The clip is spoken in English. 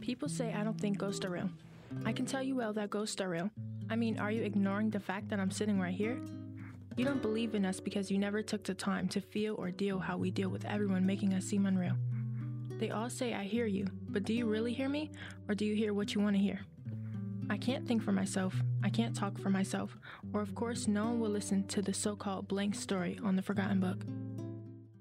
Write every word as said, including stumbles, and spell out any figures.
People say I don't think ghosts are real. I can tell you well that ghosts are real. I mean, are you ignoring the fact that I'm sitting right here? You don't believe in us because you never took the time to feel or deal how we deal with everyone making us seem unreal. They all say I hear you, but do you really hear me? Or do you hear what you want to hear? I can't think for myself. I can't talk for myself. Or of course, no one will listen to the so-called blank story on the forgotten book.